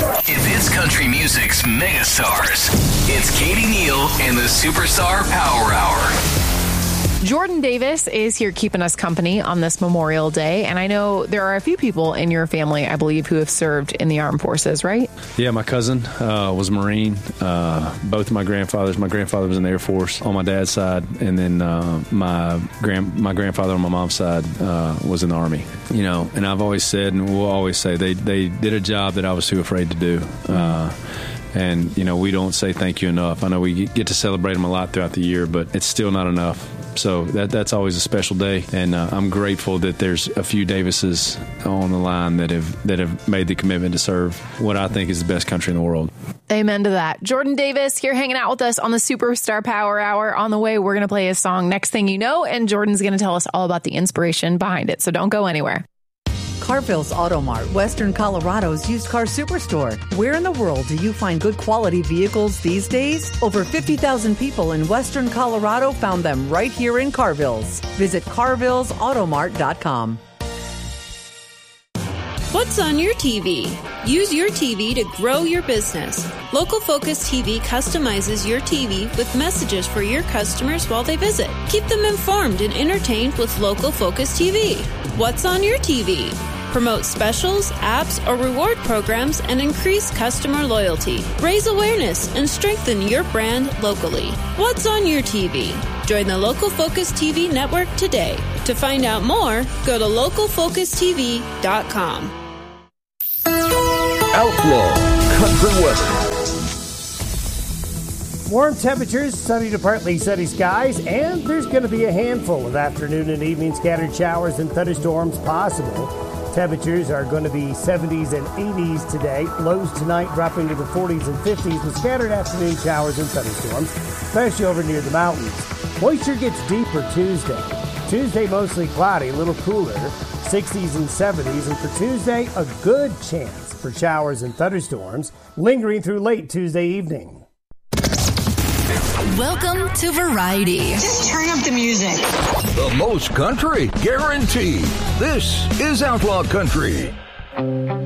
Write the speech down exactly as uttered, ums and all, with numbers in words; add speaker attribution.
Speaker 1: If it's country music's megastars, it's Katie Neal and the Superstar Power Hour.
Speaker 2: Jordan Davis is here keeping us company on this Memorial Day. And I know there are a few people in your family, I believe, who have served in the armed forces, right?
Speaker 3: Yeah, my cousin uh, was a Marine. Uh, both of my grandfathers. My grandfather was in the Air Force on my dad's side. And then uh, my grand my grandfather on my mom's side uh, was in the Army. You know, and I've always said, and we'll always say, they, they did a job that I was too afraid to do. Uh, and, you know, we don't say thank you enough. I know we get to celebrate them a lot throughout the year, but it's still not enough. So that that's always a special day, and uh, I'm grateful that there's a few Davises on the line that have that have made the commitment to serve what I think is the best country in the world.
Speaker 2: Amen to that. Jordan Davis here hanging out with us on the Superstar Power Hour. On the way, we're going to play his song Next Thing You Know, and Jordan's going to tell us all about the inspiration behind it. So don't go anywhere.
Speaker 4: Carville's Auto Mart, Western Colorado's used car superstore. Where in the world do you find good quality vehicles these days? Over fifty thousand people in Western Colorado found them right here in Carville's. Visit carvilles auto mart dot com.
Speaker 5: What's on your T V? Use your T V to grow your business. Local Focus T V customizes your T V with messages for your customers while they visit. Keep them informed and entertained with Local Focus T V. What's on your T V? Promote specials, apps, or reward programs and increase customer loyalty. Raise awareness and strengthen your brand locally. What's on your T V? Join the Local Focus T V network today. To find out more, go to local focus t v dot com.
Speaker 6: Outlaw Country Weather.
Speaker 7: Warm temperatures, sunny to partly sunny skies, and there's going to be a handful of afternoon and evening scattered showers and thunderstorms possible. Temperatures are going to be seventies and eighties today. Lows tonight dropping to the forties and fifties with scattered afternoon showers and thunderstorms, especially over near the mountains. Moisture gets deeper Tuesday. Tuesday mostly cloudy, a little cooler, sixties and seventies. And for Tuesday, a good chance for showers and thunderstorms lingering through late Tuesday evening.
Speaker 8: Welcome to Variety.
Speaker 9: Just turn up the music.
Speaker 6: The most country, guaranteed. This is Outlaw Country.